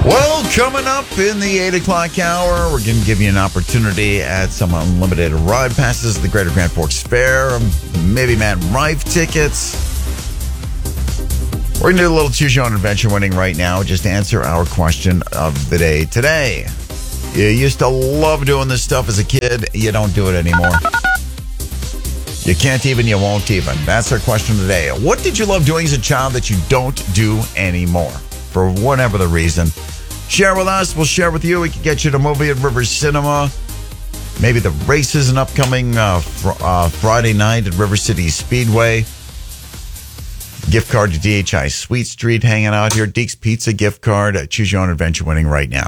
Well, coming up in the 8 o'clock hour, we're going to give you an opportunity at some unlimited ride passes at the Greater Grand Forks Fair, maybe Matt Rife tickets. We're going to do a little Choose Your Own Adventure winning right now. Just answer our question of the day today. You used to love doing this stuff as a kid. You don't do it anymore. You can't even, you won't even. That's our question today. What did you love doing as a child that you don't do anymore? For whatever the reason. Share with us. We'll share with you. We can get you to a movie at River Cinema. Maybe the race is an upcoming Friday night at River City Speedway. Gift card to DHI Sweet Street hanging out here. Deke's Pizza gift card. Choose Your Own Adventure winning right now.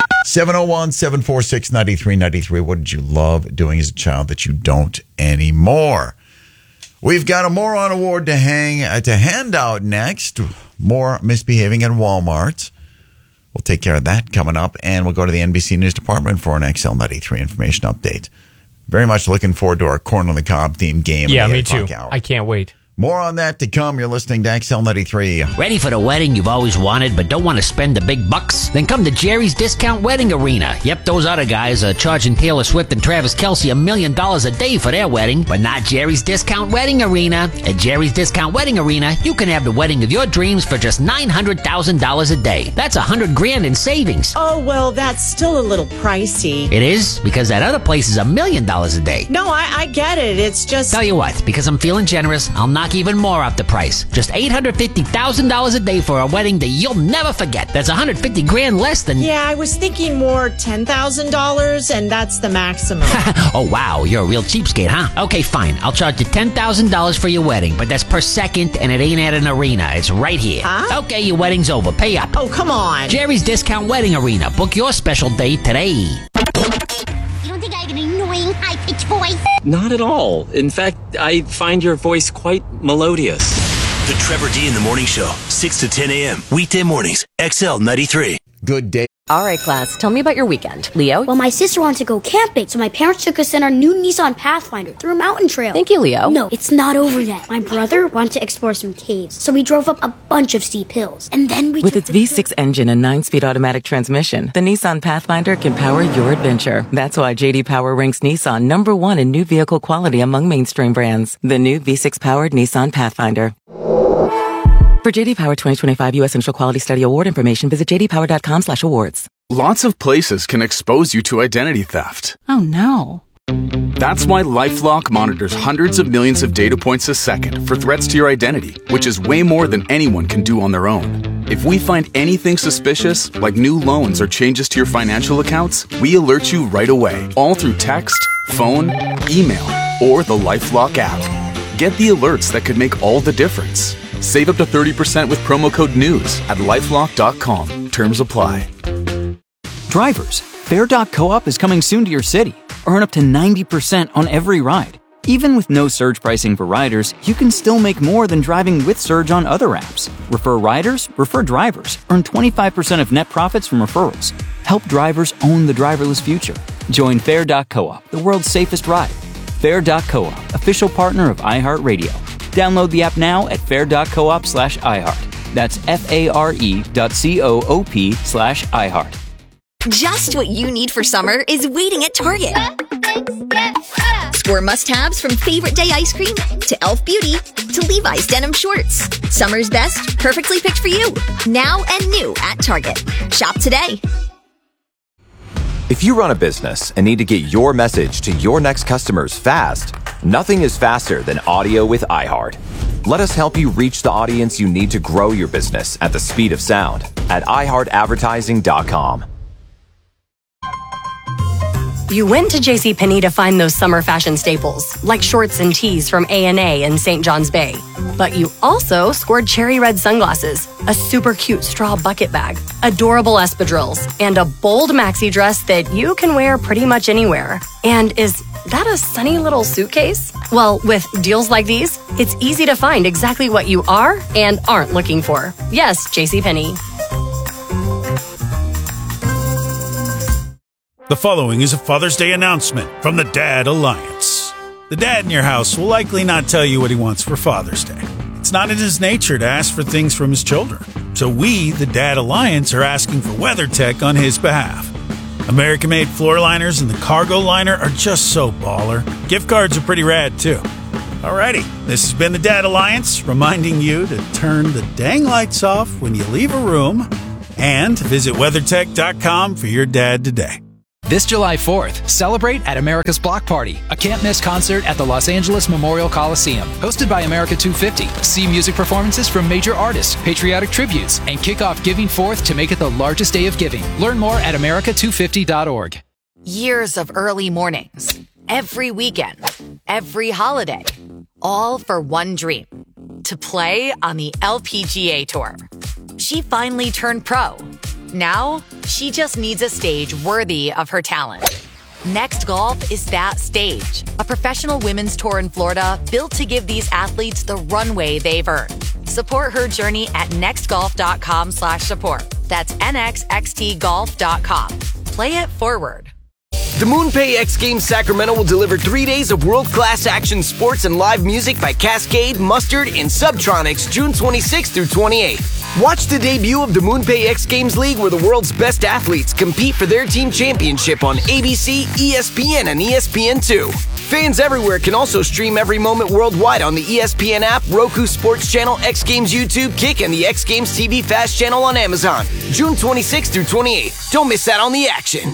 701-746-9393. What did you love doing as a child that you don't anymore? We've got a Moron Award to hand out next. More misbehaving at Walmart. We'll take care of that coming up, and we'll go to the NBC News Department for an XL93 information update. Very much looking forward to our Corn on the Cob themed game. Yeah, me too. I can't wait. More on that to come. You're listening to XL93. Ready for the wedding you've always wanted but don't want to spend the big bucks? Then come to Jerry's Discount Wedding Arena. Yep, those other guys are charging Taylor Swift and Travis Kelce $1 million a day for their wedding, but not Jerry's Discount Wedding Arena. At Jerry's Discount Wedding Arena, you can have the wedding of your dreams for just $900,000 a day. That's $100,000 in savings. Oh, well, that's still a little pricey. It is, because that other place is $1 million a day. No, I get it. It's just... Tell you what, because I'm feeling generous, I'll knock even more off the price. Just $850,000 a day for a wedding that you'll never forget. That's $150,000 less than... Yeah, I was thinking more $10,000, and that's the maximum. Oh, wow, you're a real cheapskate, huh? Okay, fine. I'll charge you $10,000 for your wedding, but that's per second, and it ain't at an arena. It's right here. Huh? Okay, your wedding's over. Pay up. Oh, come on. Jerry's Discount Wedding Arena. Book your special day today. You don't think I have an annoying, high-pitched voice? Not at all. In fact, I find your voice quite melodious. The Trevor D in the Morning Show, 6 to 10 a.m. Weekday mornings, XL 93. Good day. All right, class, tell me about your weekend. Leo? Well, my sister wanted to go camping, so my parents took us in our new Nissan Pathfinder through a mountain trail. Thank you, Leo. No, it's not over yet. My brother wanted to explore some caves, so we drove up a bunch of steep hills. And then we... With its V6 engine and 9-speed automatic transmission, the Nissan Pathfinder can power your adventure. That's why J.D. Power ranks Nissan #1 in new vehicle quality among mainstream brands. The new V6-powered Nissan Pathfinder. For J.D. Power 2025 U.S. Initial Quality Study Award information, visit jdpower.com/awards. Lots of places can expose you to identity theft. Oh, no. That's why LifeLock monitors hundreds of millions of data points a second for threats to your identity, which is way more than anyone can do on their own. If we find anything suspicious, like new loans or changes to your financial accounts, we alert you right away, all through text, phone, email, or the LifeLock app. Get the alerts that could make all the difference. Save up to 30% with promo code NEWS at LifeLock.com. Terms apply. Drivers, Fair.coop is coming soon to your city. Earn up to 90% on every ride. Even with no surge pricing for riders, you can still make more than driving with Surge on other apps. Refer riders, refer drivers. Earn 25% of net profits from referrals. Help drivers own the driverless future. Join Fair.coop, the world's safest ride. Fair.coop, official partner of iHeartRadio. Download the app now at fair.coop/iHeart. That's FARE.coop/iHeart. Just what you need for summer is waiting at Target. Score must-haves from favorite day ice cream to Elf Beauty to Levi's denim shorts. Summer's best, perfectly picked for you. Now and new at Target. Shop today. If you run a business and need to get your message to your next customers fast, nothing is faster than audio with iHeart. Let us help you reach the audience you need to grow your business at the speed of sound at iHeartAdvertising.com. You went to JCPenney to find those summer fashion staples, like shorts and tees from A&A and St. John's Bay. But you also scored cherry red sunglasses, a super cute straw bucket bag, adorable espadrilles, and a bold maxi dress that you can wear pretty much anywhere. And is that a sunny little suitcase? Well, with deals like these, it's easy to find exactly what you are and aren't looking for. Yes, JCPenney. The following is a Father's Day announcement from the Dad Alliance. The dad in your house will likely not tell you what he wants for Father's Day. It's not in his nature to ask for things from his children. So we, the Dad Alliance, are asking for WeatherTech on his behalf. American-made floor liners and the cargo liner are just so baller. Gift cards are pretty rad, too. Alrighty, this has been the Dad Alliance, reminding you to turn the dang lights off when you leave a room and visit WeatherTech.com for your dad today. This July 4th, celebrate at America's Block Party, a can't-miss concert at the Los Angeles Memorial Coliseum. Hosted by America 250. See music performances from major artists, patriotic tributes, and kick off Giving 4th to make it the largest day of giving. Learn more at America250.org. Years of early mornings, every weekend, every holiday, all for one dream, to play on the LPGA Tour. She finally turned pro. Now, she just needs a stage worthy of her talent. Next Golf is that stage. A professional women's tour in Florida built to give these athletes the runway they've earned. Support her journey at nextgolf.com/support. That's nxxtgolf.com. Play it forward. The MoonPay X Games Sacramento will deliver 3 days of world-class action sports and live music by Cascade, Mustard, and Subtronics June 26th through 28th. Watch the debut of the MoonPay X Games League, where the world's best athletes compete for their team championship on ABC, ESPN, and ESPN2. Fans everywhere can also stream every moment worldwide on the ESPN app, Roku Sports Channel, X Games YouTube, Kick, and the X Games TV Fast channel on Amazon. June 26th through 28th. Don't miss out on the action.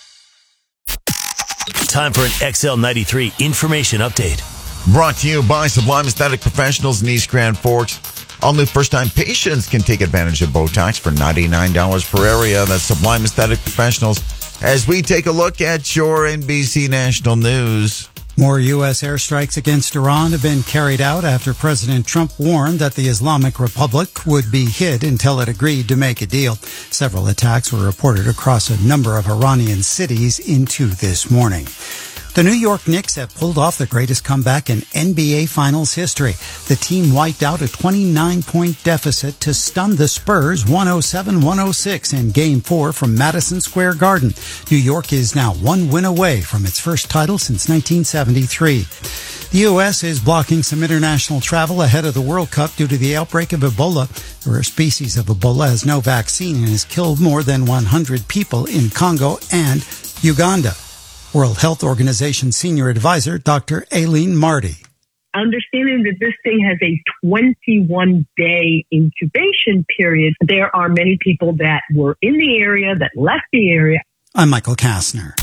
Time for an XL93 information update. Brought to you by Sublime Aesthetic Professionals in East Grand Forks. All new first-time patients can take advantage of Botox for $99 per area. That's Sublime Aesthetic Professionals. As we take a look at your NBC National News. More U.S. airstrikes against Iran have been carried out after President Trump warned that the Islamic Republic would be hit until it agreed to make a deal. Several attacks were reported across a number of Iranian cities into this morning. The New York Knicks have pulled off the greatest comeback in NBA Finals history. The team wiped out a 29-point deficit to stun the Spurs 107-106 in Game 4 from Madison Square Garden. New York is now one win away from its first title since 1973. The U.S. is blocking some international travel ahead of the World Cup due to the outbreak of Ebola. The rare species of Ebola has no vaccine and has killed more than 100 people in Congo and Uganda. World Health Organization Senior Advisor Dr. Aileen Marty. Understanding that this thing has a 21-day incubation period, there are many people that were in the area, that left the area. I'm Michael Kastner.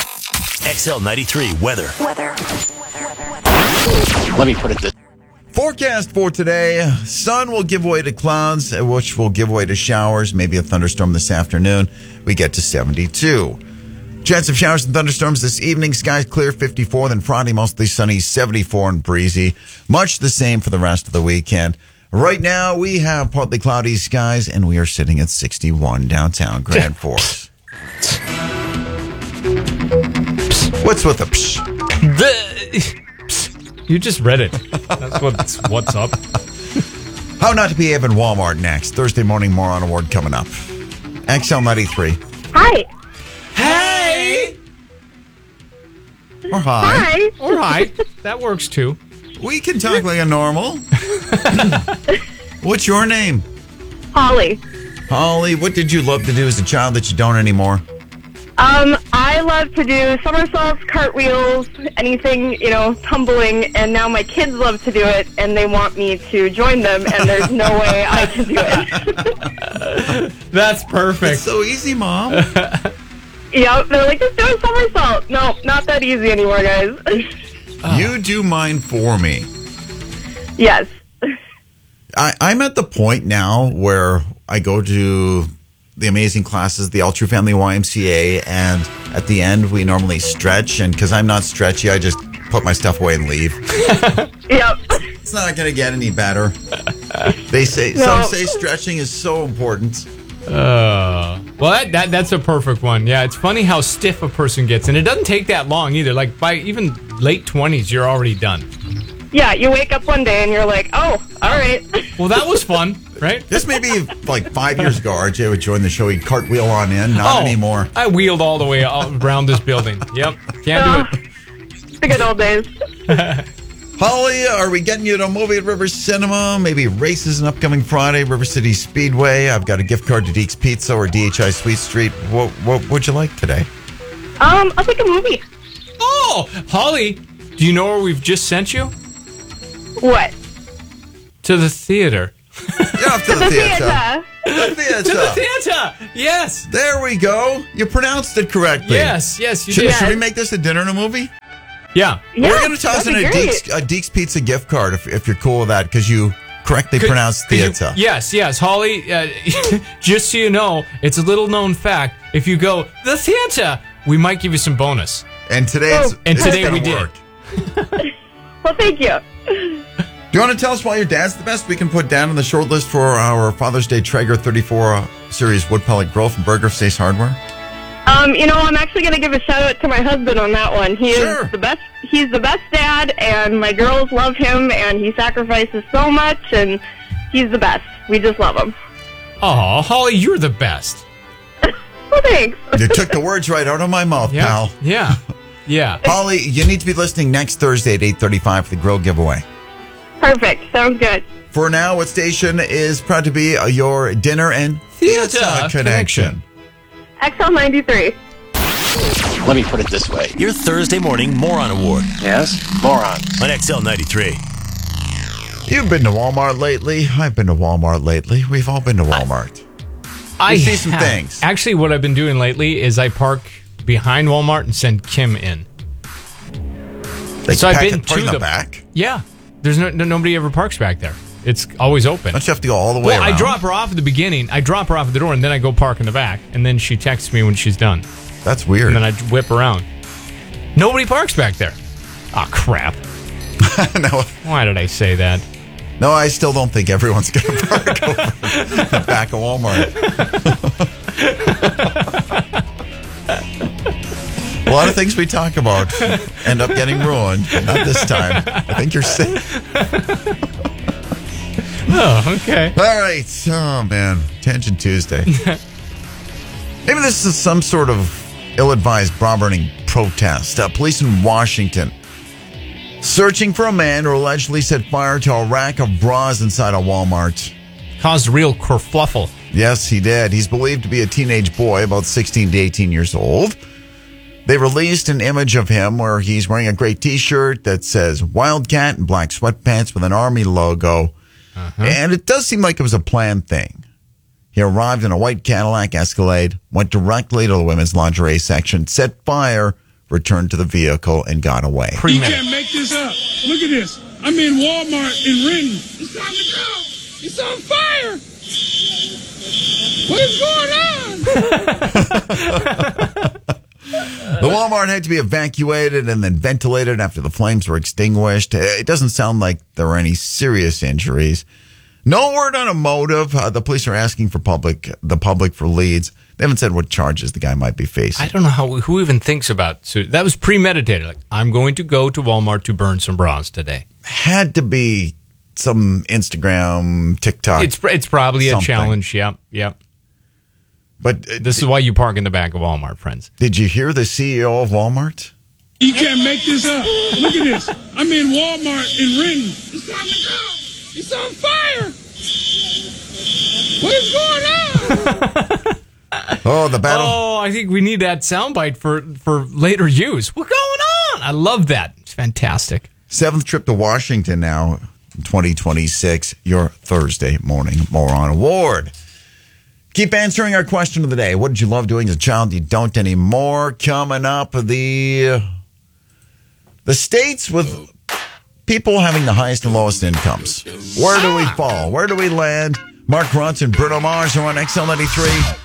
XL93 weather. Let me put it this. Forecast for today, sun will give way to clouds, which will give way to showers, maybe a thunderstorm this afternoon. We get to 72. Chance of showers and thunderstorms this evening. Skies clear, 54. Then Friday, mostly sunny, 74 and breezy. Much the same for the rest of the weekend. Right now, we have partly cloudy skies, and we are sitting at 61 downtown Grand Forks. What's with the psh? You just read it. That's what's up. How not to behave in Walmart next. Thursday morning moron award coming up. XL93. Hi. Hey! Or hi. Hi. Or hi. That works too. We can talk like a normal. What's your name? Holly. Holly, what did you love to do as a child that you don't anymore? I love to do somersaults, cartwheels, anything, tumbling, and now my kids love to do it, and they want me to join them, and there's no way I can do it. That's perfect. It's so easy, Mom. Yep, they're like, just do a somersault. No, not that easy anymore, guys. You do mine for me. Yes. I'm at the point now where I go to the amazing classes, the All True Family YMCA, and at the end we normally stretch, and because I'm not stretchy, I just put my stuff away and leave. Yep. It's not going to get any better. Some say stretching is so important. Well, that's a perfect one. Yeah, it's funny how stiff a person gets, and it doesn't take that long either. Like by even late 20s, you're already done. Yeah, you wake up one day and you're like, oh, all right. Well, that was fun, right? This may be like 5 years ago. RJ would join the show. He'd cartwheel on in. Not anymore. I wheeled all the way around this building. Yep. Can't do it. The good old days. Holly, are we getting you to a movie at River Cinema? Maybe races an upcoming Friday, River City Speedway. I've got a gift card to Deke's Pizza or DHI Sweet Street. What would you like today? I'll take a movie. Oh, Holly, do you know where we've just sent you? What? To the theater. You're off to the theater. The theater. To the theater. Yes. There we go. You pronounced it correctly. Yes, you did. Should we make this a dinner and a movie? Yeah. We're going to toss in a Deke's Pizza gift card if you're cool with that, because you correctly pronounced theater. Yes, Holly, just so you know, it's a little known fact. If you go, the theater, we might give you some bonus. And today we did. Well, thank you. Do you want to tell us why your dad's the best? We can put down on the short list for our Father's Day Traeger 34 Series Wood Pellet Grill from Burger Face Hardware. I'm actually going to give a shout out to my husband on that one. He is the best. He's the best dad, and my girls love him, and he sacrifices so much, and he's the best. We just love him. Oh, Holly, you're the best. Well, thanks. You took the words right out of my mouth, pal. Yeah. Holly, you need to be listening next Thursday at 8:35 for the grill giveaway. Perfect. Sounds good. For now, what station is proud to be your dinner and theater connection? XL 93. Let me put it this way. Your Thursday morning Moron Award. Yes? Morons. On XL 93. You've been to Walmart lately. I've been to Walmart lately. We've all been to Walmart. I see some things. Actually, what I've been doing lately is I park behind Walmart and send Kim in. So I've been to the back? Yeah. There's nobody ever parks back there. It's always open. Don't you have to go all the way around? I drop her off at the beginning. I drop her off at the door, and then I go park in the back. And then she texts me when she's done. That's weird. And then I whip around. Nobody parks back there. Oh, crap. No. Why did I say that? No, I still don't think everyone's going to park over the back of Walmart. A lot of things we talk about end up getting ruined, but not this time. I think you're safe. Oh, okay. All right. Oh, man. Tangent Tuesday. Maybe this is some sort of ill-advised bra-burning protest. Police in Washington searching for a man who allegedly set fire to a rack of bras inside a Walmart. Caused real kerfluffle. Yes, he did. He's believed to be a teenage boy, about 16 to 18 years old. They released an image of him where he's wearing a gray T-shirt that says Wildcat and black sweatpants with an Army logo. And it does seem like it was a planned thing. He arrived in a white Cadillac Escalade, went directly to the women's lingerie section, set fire, returned to the vehicle, and got away. You can't make this up. Look at this. I'm in Walmart in Renton. It's time to go. It's on fire. What is going on? The Walmart had to be evacuated and then ventilated after the flames were extinguished. It doesn't sound like there were any serious injuries. No word on a motive. The police are asking for the public for leads. They haven't said what charges the guy might be facing. I don't know who even thinks about that. Was premeditated. Like, I'm going to go to Walmart to burn some bras today. Had to be some Instagram, TikTok. It's probably something. A challenge. Yep. But this is why you park in the back of Walmart, friends. Did you hear the CEO of Walmart? You can't make this up. Look at this. I'm in Walmart in Renton. It's time to go. It's on fire. What is going on? Oh, the battle. Oh, I think we need that soundbite for later use. What's going on? I love that. It's fantastic. 7th trip to Washington now, 2026. Your Thursday morning Moron Award. Keep answering our question of the day. What did you love doing as a child you don't anymore? Coming up, the states with people having the highest and lowest incomes. Where do we fall? Where do we land? Mark Ronson, Bruno Mars are on XL93.